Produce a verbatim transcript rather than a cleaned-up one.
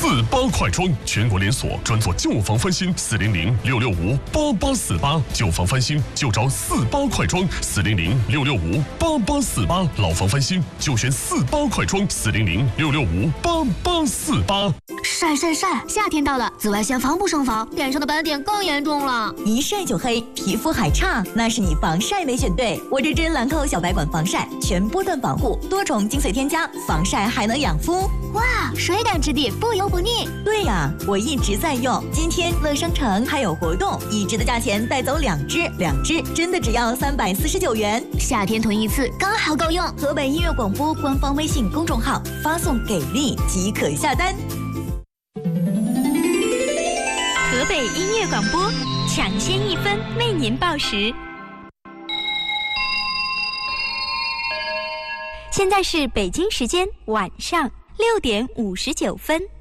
八快装，全国连锁，专做旧房翻新，四零零六六五八八四八，旧房翻新就找四八快装，四零零六六五八八四八，老房翻新就选四八快装，四零零六六五八八四八。 晒晒晒！夏天到了，紫外线防不胜防，脸上的斑点更严重了。 一晒就黑，皮肤还差，那是你防晒没选对。我这支兰蔻小白管防晒，全波段防护，多重精粹添加，防晒还能养肤。 哇，水感质地，不油不腻。 对呀，我一直在用。今天乐商城还有活动，一支的价钱带走两支，两支真的只要三百四十九元。 夏天囤一次刚好够用。 河北音乐广播官方微信公众号发送给力即可下单。 河北音乐广播抢先一分为您报时。现在是北京时间晚上六点五十九分。